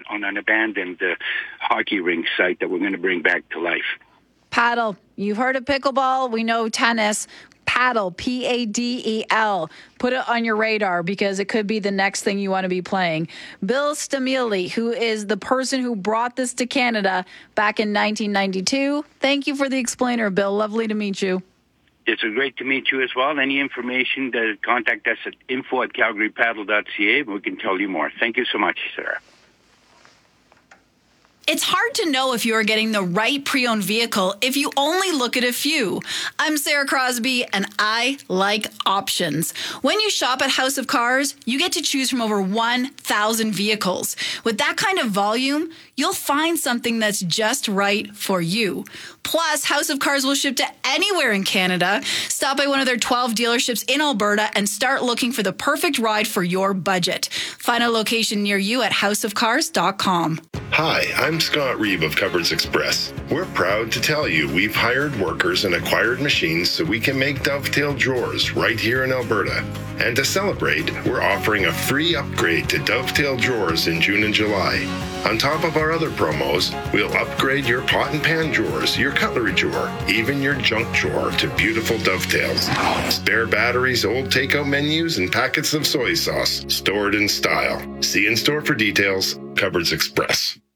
on an abandoned hockey rink site that we're going to bring back to life. Paddle. You've heard of pickleball. We know tennis. Paddle, P-A-D-E-L. Put it on your radar because it could be the next thing you want to be playing. Bill Stamili, who is the person who brought this to Canada back in 1992. Thank you for the explainer, Bill. Lovely to meet you. It's great to meet you as well. Any information, contact us at info@calgarypaddle.ca. We can tell you more. Thank you so much, Sarah. It's hard to know if you are getting the right pre-owned vehicle if you only look at a few. I'm Sarah Crosby, and I like options. When you shop at House of Cars, you get to choose from over 1,000 vehicles. With that kind of volume, you'll find something that's just right for you. Plus, House of Cars will ship to anywhere in Canada. Stop by one of their 12 dealerships in Alberta and start looking for the perfect ride for your budget. Find a location near you at houseofcars.com. Hi, I'm Scott Reeve of Cupboards Express. We're proud to tell you we've hired workers and acquired machines so we can make dovetail drawers right here in Alberta. And to celebrate, we're offering a free upgrade to dovetail drawers in June and July. On top of our other promos, we'll upgrade your pot and pan drawers, your cutlery drawer, even your junk drawer to beautiful dovetails. Spare batteries, old takeout menus, and packets of soy sauce stored in style. See in store for details. Cupboards Express.